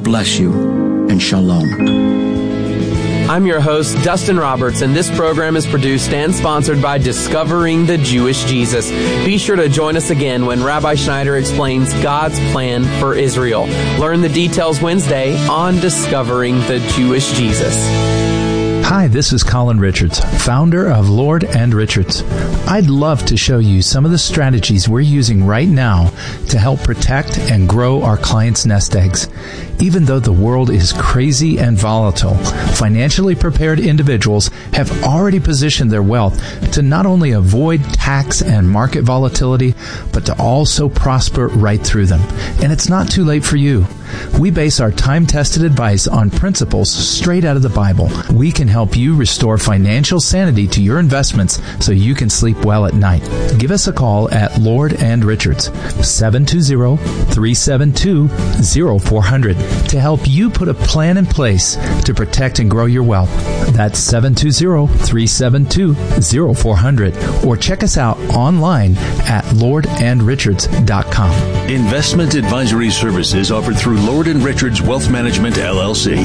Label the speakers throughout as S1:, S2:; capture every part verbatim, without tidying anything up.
S1: bless you, and shalom.
S2: I'm your host, Dustin Roberts, and this program is produced and sponsored by Discovering the Jewish Jesus. Be sure to join us again when Rabbi Schneider explains God's plan for Israel. Learn the details Wednesday on Discovering the Jewish Jesus.
S3: Hi, this is Colin Richards, founder of Lord and Richards. I'd love to show you some of the strategies we're using right now to help protect and grow our clients' nest eggs. Even though the world is crazy and volatile, financially prepared individuals have already positioned their wealth to not only avoid tax and market volatility, but to also prosper right through them. And it's not too late for you. We base our time-tested advice on principles straight out of the Bible. We can help you restore financial sanity to your investments so you can sleep well at night. Give us a call at Lord and Richards, seven two zero, three seven two, zero four zero zero, to help you put a plan in place to protect and grow your wealth. That's seven two zero, three seven two, zero four zero zero, or check us out online at lord and richards dot com.
S4: Investment advisory services offered through Lord and Richards Wealth Management, L L C.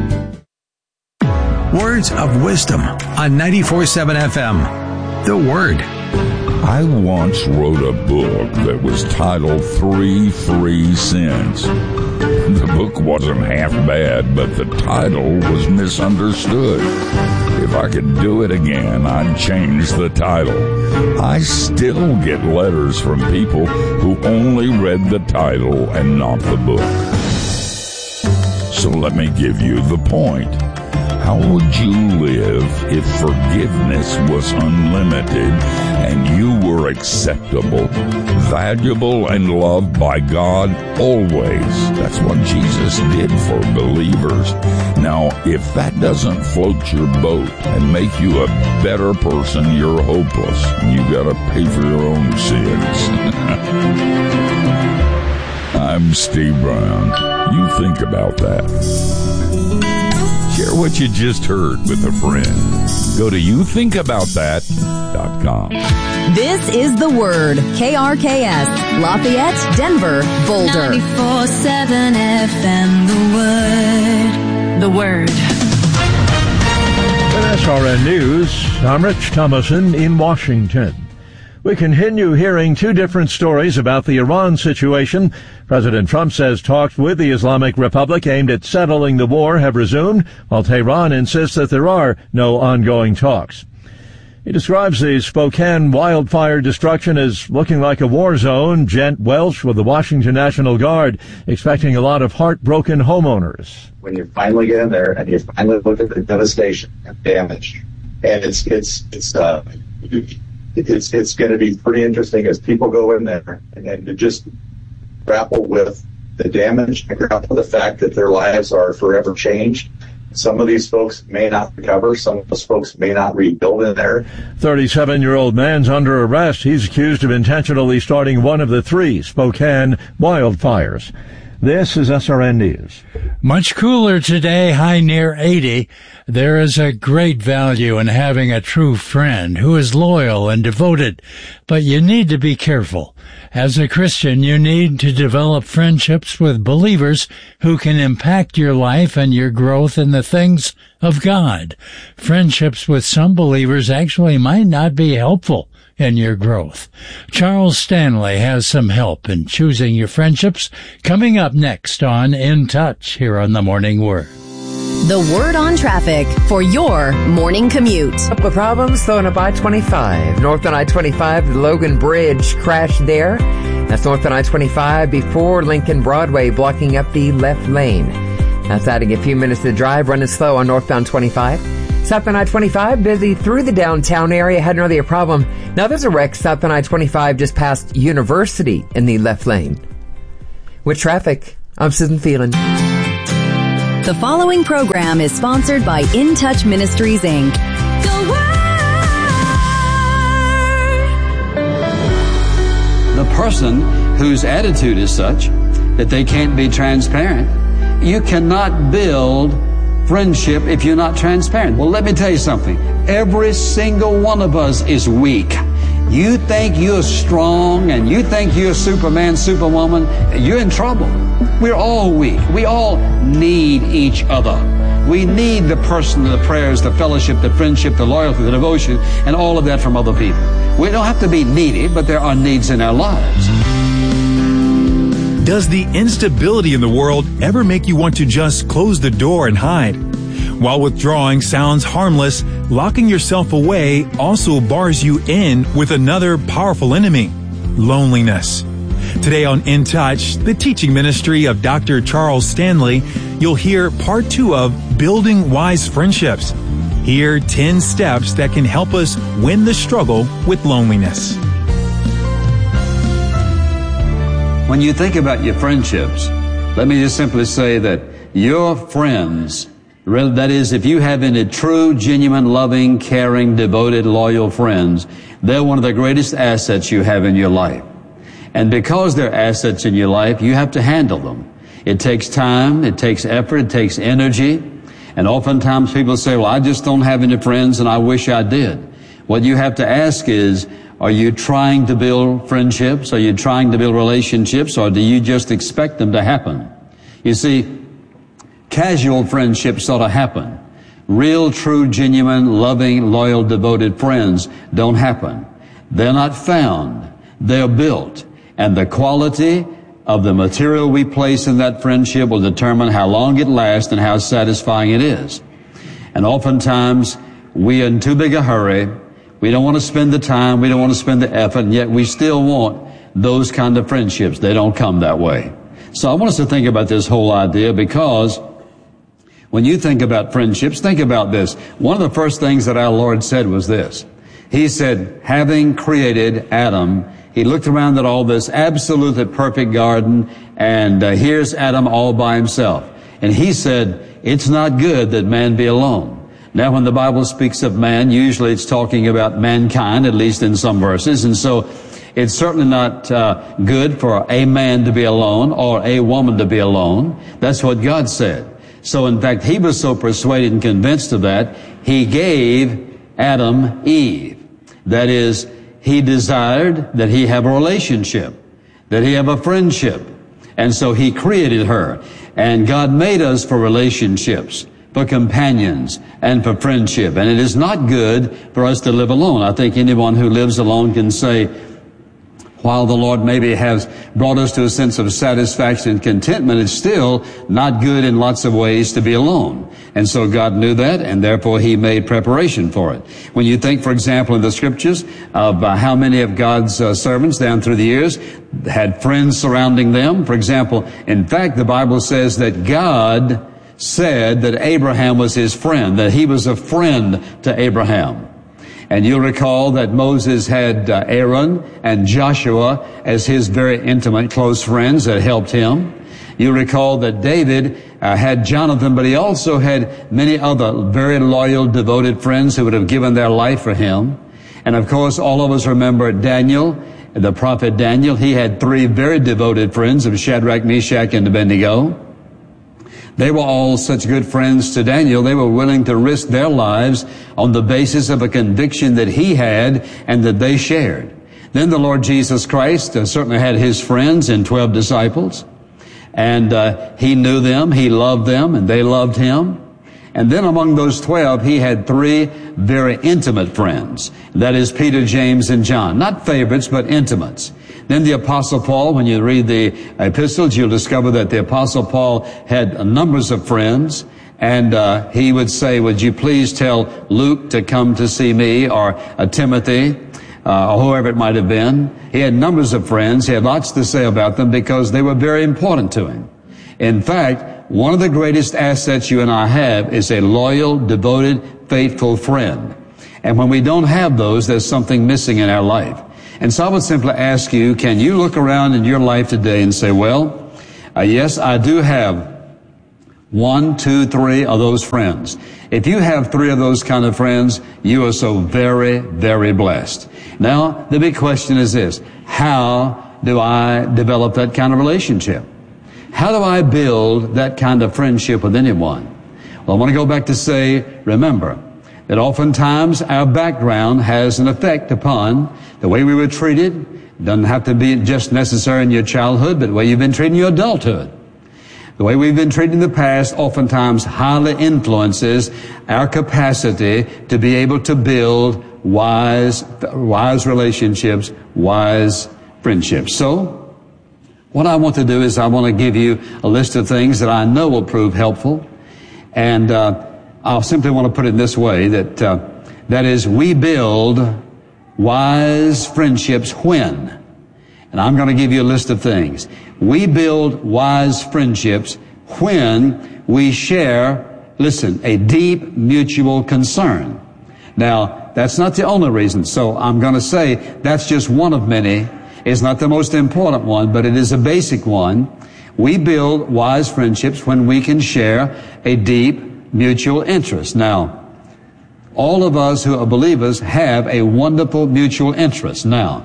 S5: Words of Wisdom on ninety-four point seven F M. The Word.
S6: I once wrote a book that was titled Three Free Sins. The book wasn't half bad, but the title was misunderstood. If I could do it again, I'd change the title. I still get letters from people who only read the title and not the book. So let me give you the point. How would you live if forgiveness was unlimited and you were acceptable, valuable, and loved by God always? That's what Jesus did for believers. Now, if that doesn't float your boat and make you a better person, you're hopeless. You gotta pay for your own sins. I'm Steve Brown. You think about that. Share what you just heard with a friend. Go to you think about that dot com.
S7: This is The Word. K R K S, Lafayette, Denver, Boulder.
S8: ninety-four point seven F M, The Word. The Word.
S9: With S R N News, I'm Rich Thomason in Washington. We continue hearing two different stories about the Iran situation. President Trump says talks with the Islamic Republic aimed at settling the war have resumed, while Tehran insists that there are no ongoing talks. He describes the Spokane wildfire destruction as looking like a war zone. Jen Welch with the Washington National Guard expecting a lot of heartbroken homeowners.
S10: When you finally get in there and you finally look at the devastation and damage, and it's it's it's uh it's it's going to be pretty interesting as people go in there and, and to just grapple with the damage and grapple with the fact that their lives are forever changed. Some of these folks may not recover. Some of those folks may not rebuild in there.
S9: thirty-seven-year-old man's under arrest. He's accused of intentionally starting one of the three Spokane wildfires. This is S R N News.
S11: Much cooler today, high near eighty. There is a great value in having a true friend who is loyal and devoted, but you need to be careful. As a Christian, you need to develop friendships with believers who can impact your life and your growth in the things of God. Friendships with some believers actually might not be helpful in your growth. Charles Stanley has some help in choosing your friendships, coming up next on In Touch here on The Morning Word.
S7: The Word on Traffic for your morning commute.
S12: A couple of problems, though, on I twenty-five. North on I twenty-five, the Logan Bridge crashed there. That's north on I twenty-five before Lincoln Broadway, blocking up the left lane. That's adding a few minutes to the drive, running slow on northbound twenty-five. South on I twenty-five, busy through the downtown area. Hadn't really a problem. Now there's a wreck south on I twenty-five just past University in the left lane. With traffic, I'm Susan Phelan.
S7: The following program is sponsored by In Touch Ministries, Incorporated.
S8: The Word.
S13: The person whose attitude is such that they can't be transparent, you cannot build friendship if you're not transparent. Well, let me tell you something. Every single one of us is weak. you think you're strong and you think you're Superman, Superwoman, you're in trouble. We're all weak. We all need each other. We need the person, the prayers, the fellowship, the friendship, the loyalty, the devotion, and all of that from other people. We don't have to be needy, but there are needs in our lives.
S14: Does the instability in the world ever make you want to just close the door and hide? While withdrawing sounds harmless, locking yourself away also bars you in with another powerful enemy, loneliness. Today on In Touch, the teaching ministry of Doctor Charles Stanley, you'll hear part two of Building Wise Friendships. Here, ten steps that can help us win the struggle with loneliness.
S13: When you think about your friendships, let me just simply say that your friends, that is, if you have any true, genuine, loving, caring, devoted, loyal friends, they're one of the greatest assets you have in your life. And because they're assets in your life, you have to handle them. It takes time, it takes effort, it takes energy. And oftentimes people say, well, I just don't have any friends and I wish I did. What you have to ask is, are you trying to build friendships? Are you trying to build relationships? Or do you just expect them to happen? You see, casual friendships sort of happen. Real, true, genuine, loving, loyal, devoted friends don't happen. They're not found. They're built. And the quality of the material we place in that friendship will determine how long it lasts and how satisfying it is. And oftentimes, we are in too big a hurry. We don't want to spend the time. We don't want to spend the effort. And yet we still want those kind of friendships. They don't come that way. So I want us to think about this whole idea, because when you think about friendships, think about this. One of the first things that our Lord said was this. He said, having created Adam, He looked around at all this absolutely perfect garden, and uh, here's Adam all by himself. And He said, it's not good that man be alone. Now, when the Bible speaks of man, usually it's talking about mankind, at least in some verses. And so it's certainly not uh, good for a man to be alone or a woman to be alone. That's what God said. So, in fact, He was so persuaded and convinced of that, He gave Adam Eve. That is, He desired that he have a relationship, that he have a friendship. And so He created her. And God made us for relationships, for companions, and for friendship. And it is not good for us to live alone. I think anyone who lives alone can say, while the Lord maybe has brought us to a sense of satisfaction and contentment, it's still not good in lots of ways to be alone. And so God knew that, and therefore He made preparation for it. When you think, for example, in the Scriptures of uh, how many of God's uh, servants down through the years had friends surrounding them. For example, in fact, the Bible says that God said that Abraham was His friend, that he was a friend to Abraham. And you'll recall that Moses had uh, Aaron and Joshua as his very intimate, close friends that helped him. You recall that David uh, had Jonathan, but he also had many other very loyal, devoted friends who would have given their life for him. And of course, all of us remember Daniel, the prophet Daniel. He had three very devoted friends of Shadrach, Meshach, and Abednego. They were all such good friends to Daniel. They were willing to risk their lives on the basis of a conviction that he had and that they shared. Then the Lord Jesus Christ uh, certainly had His friends in twelve disciples. And uh, He knew them, He loved them, and they loved Him. And then among those twelve, He had three very intimate friends. That is Peter, James, and John. Not favorites, but intimates. Then the Apostle Paul, when you read the epistles, you'll discover that the Apostle Paul had numbers of friends. And uh, he would say, would you please tell Luke to come to see me, or uh, Timothy, uh, or whoever it might have been. He had numbers of friends. He had lots to say about them because they were very important to him. In fact, one of the greatest assets you and I have is a loyal, devoted, faithful friend. And when we don't have those, there's something missing in our life. And so I would simply ask you, can you look around in your life today and say, well, uh, yes, I do have one, two, three of those friends. If you have three of those kind of friends, you are so very, very blessed. Now, the big question is this: how do I develop that kind of relationship? How do I build that kind of friendship with anyone? Well, I want to go back to say, remember, that oftentimes our background has an effect upon the way we were treated. It doesn't have to be just necessary in your childhood, but the way you've been treated in your adulthood. The way we've been treated in the past oftentimes highly influences our capacity to be able to build wise, wise relationships, wise friendships. So, what I want to do is I want to give you a list of things that I know will prove helpful. And uh, I'll simply want to put it this way, that uh, that is, we build wise friendships when? And I'm going to give you a list of things. We build wise friendships when we share, listen, a deep mutual concern. Now, that's not the only reason. So I'm going to say that's just one of many. It's not the most important one, but it is a basic one. We build wise friendships when we can share a deep mutual interest. Now, all of us who are believers have a wonderful mutual interest. Now,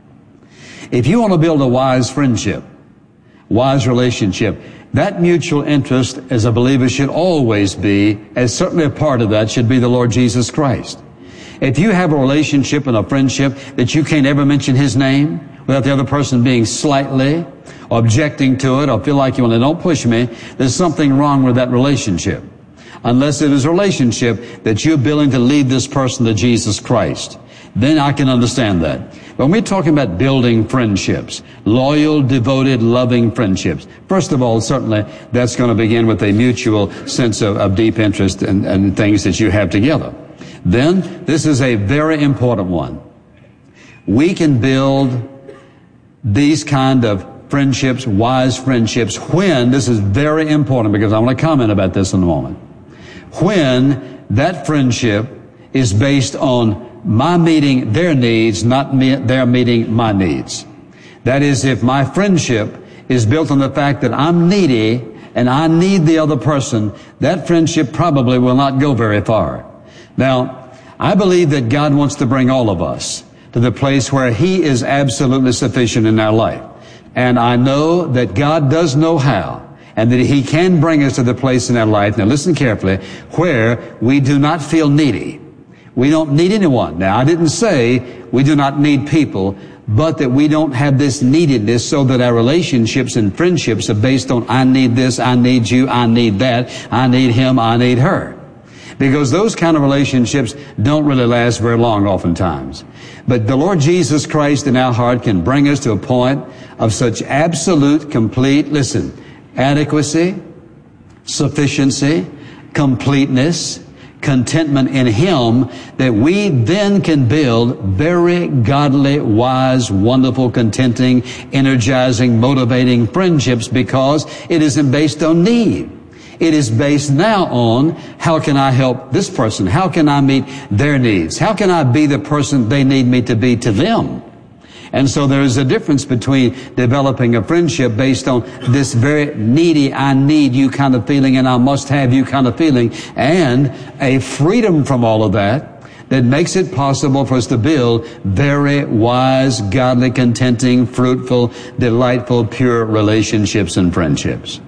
S13: if you want to build a wise friendship, wise relationship, that mutual interest as a believer should always be, as certainly a part of that should be the Lord Jesus Christ. If you have a relationship and a friendship that you can't ever mention His name without the other person being slightly objecting to it or feel like, well, don't push me, there's something wrong with that relationship. Unless it is a relationship that you're willing to lead this person to Jesus Christ. Then I can understand that. But when we're talking about building friendships, loyal, devoted, loving friendships, first of all, certainly that's going to begin with a mutual sense of, of deep interest and, and things that you have together. Then, this is a very important one. We can build these kind of friendships, wise friendships, when, this is very important because I want to comment about this in a moment, when that friendship is based on my meeting their needs, not me, their meeting my needs. That is, if my friendship is built on the fact that I'm needy and I need the other person, that friendship probably will not go very far. Now, I believe that God wants to bring all of us to the place where He is absolutely sufficient in our life. And I know that God does know how, and that He can bring us to the place in our life, now listen carefully, where we do not feel needy. We don't need anyone. Now, I didn't say we do not need people, but that we don't have this neededness so that our relationships and friendships are based on I need this, I need you, I need that, I need him, I need her. Because those kind of relationships don't really last very long oftentimes. But the Lord Jesus Christ in our heart can bring us to a point of such absolute, complete, listen, adequacy, sufficiency, completeness, contentment in Him, that we then can build very godly, wise, wonderful, contenting, energizing, motivating friendships because it isn't based on need. It is based now on how can I help this person? How can I meet their needs? How can I be the person they need me to be to them? And so there is a difference between developing a friendship based on this very needy, I need you kind of feeling and I must have you kind of feeling, and a freedom from all of that that makes it possible for us to build very wise, godly, contenting, fruitful, delightful, pure relationships and friendships.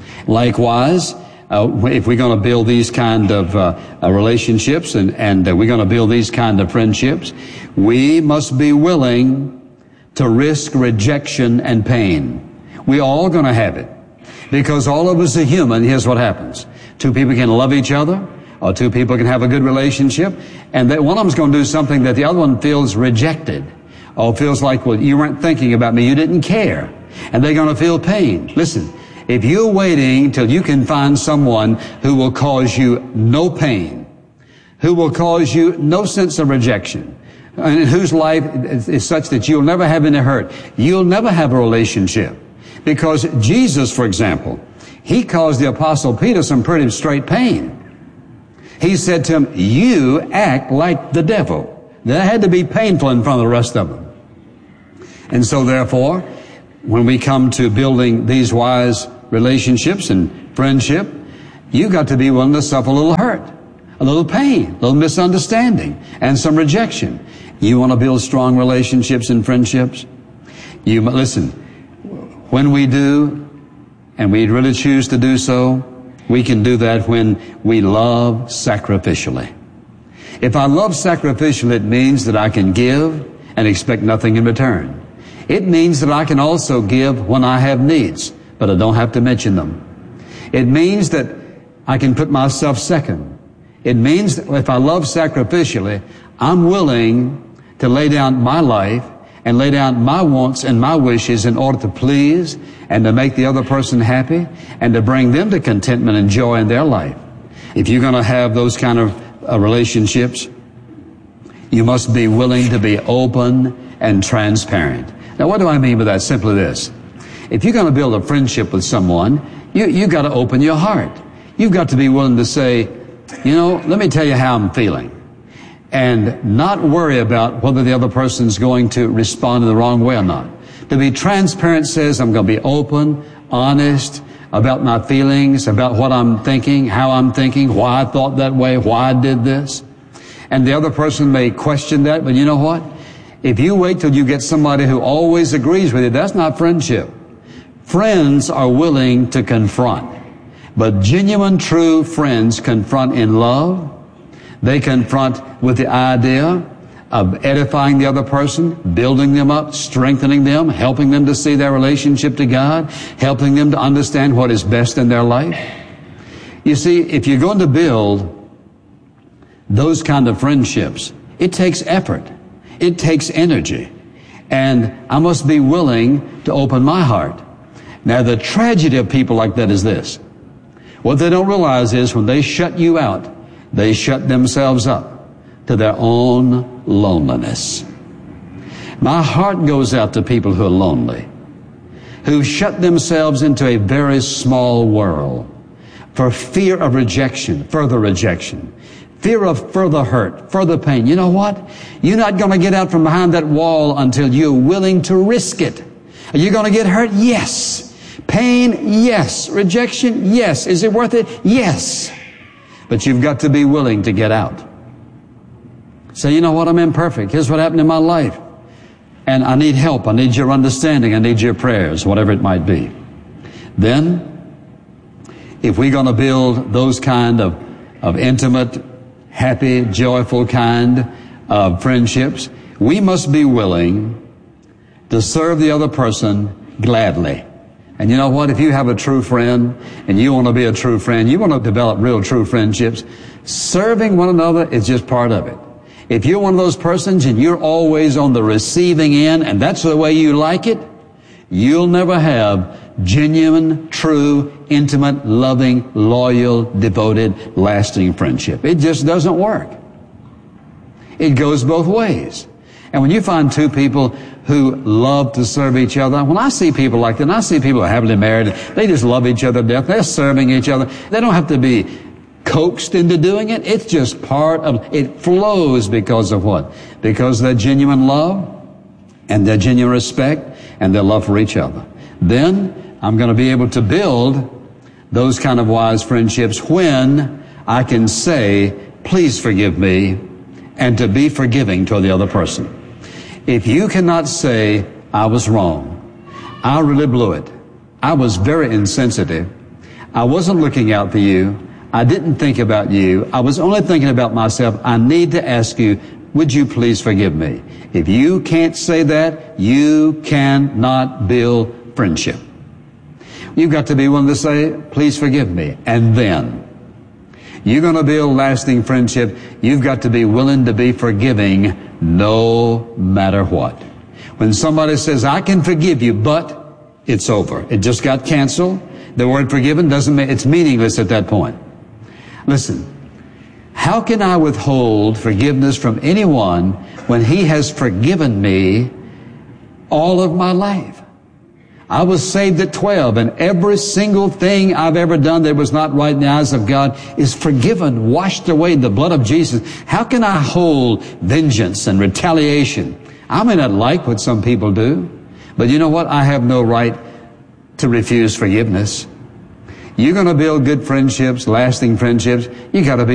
S13: Likewise, uh, if we're going to build these kind of uh, uh, relationships and, and uh, we're going to build these kind of friendships, we must be willing to risk rejection and pain. We're all going to have it. Because all of us are human, here's what happens. Two people can love each other, or two people can have a good relationship, and that one of them's going to do something that the other one feels rejected, or feels like, well, you weren't thinking about me, you didn't care. And they're going to feel pain. Listen, if you're waiting till you can find someone who will cause you no pain, who will cause you no sense of rejection, and whose life is such that you'll never have any hurt, you'll never have a relationship. Because Jesus, for example, He caused the Apostle Peter some pretty straight pain. He said to him, you act like the devil. That had to be painful in front of the rest of them. And so therefore, when we come to building these wise relationships and friendship, you've got to be willing to suffer a little hurt, a little pain, a little misunderstanding, and some rejection. You want to build strong relationships and friendships? You listen, when we do, and we really choose to do so, we can do that when we love sacrificially. If I love sacrificially, it means that I can give and expect nothing in return. It means that I can also give when I have needs, but I don't have to mention them. It means that I can put myself second. It means that if I love sacrificially, I'm willing to lay down my life and lay down my wants and my wishes in order to please and to make the other person happy and to bring them to contentment and joy in their life. If you're going to have those kind of uh, relationships, you must be willing to be open and transparent. Now, what do I mean by that? Simply this. If you're going to build a friendship with someone, you, you've got to open your heart. You've got to be willing to say, you know, let me tell you how I'm feeling. And not worry about whether the other person's going to respond in the wrong way or not. To be transparent says I'm going to be open, honest about my feelings, about what I'm thinking, how I'm thinking, why I thought that way, why I did this. And the other person may question that, but you know what? If you wait till you get somebody who always agrees with you, that's not friendship. Friends are willing to confront. But genuine, true friends confront in love. They confront with the idea of edifying the other person, building them up, strengthening them, helping them to see their relationship to God, helping them to understand what is best in their life. You see, if you're going to build those kind of friendships, it takes effort. It takes energy. And I must be willing to open my heart. Now, the tragedy of people like that is this. What they don't realize is when they shut you out, they shut themselves up to their own loneliness. My heart goes out to people who are lonely, who shut themselves into a very small world for fear of rejection, further rejection, fear of further hurt, further pain. You know what? You're not going to get out from behind that wall until you're willing to risk it. Are you going to get hurt? Yes. Pain? Yes. Rejection? Yes. Is it worth it? Yes. But you've got to be willing to get out. Say, you know what? I'm imperfect. Here's what happened in my life. And I need help. I need your understanding. I need your prayers, whatever it might be. Then, if we're going to build those kind of, of intimate, happy, joyful kind of friendships, we must be willing to serve the other person gladly. And you know what? If you have a true friend and you want to be a true friend, you want to develop real true friendships, serving one another is just part of it. If you're one of those persons and you're always on the receiving end and that's the way you like it, you'll never have genuine, true, intimate, loving, loyal, devoted, lasting friendship. It just doesn't work. It goes both ways. And when you find two people who love to serve each other, when I see people like that, and I see people who are happily married, they just love each other to death, they're serving each other, they don't have to be coaxed into doing it. It's just part of, it flows because of what? Because of their genuine love and their genuine respect and their love for each other. Then I'm going to be able to build those kind of wise friendships when I can say, please forgive me, and to be forgiving toward the other person. If you cannot say, I was wrong, I really blew it, I was very insensitive, I wasn't looking out for you, I didn't think about you, I was only thinking about myself, I need to ask you, would you please forgive me? If you can't say that, you cannot build friendship. You've got to be willing to say, please forgive me. And then, you're going to build lasting friendship, you've got to be willing to be forgiving no matter what. When somebody says, I can forgive you, but it's over. It just got canceled. The word forgiven doesn't mean, it's meaningless at that point. Listen, how can I withhold forgiveness from anyone when he has forgiven me all of my life? I was saved at twelve, and every single thing I've ever done that was not right in the eyes of God is forgiven, washed away in the blood of Jesus. How can I hold vengeance and retaliation? I may not like what some people do, but you know what? I have no right to refuse forgiveness. You're going to build good friendships, lasting friendships. You got to be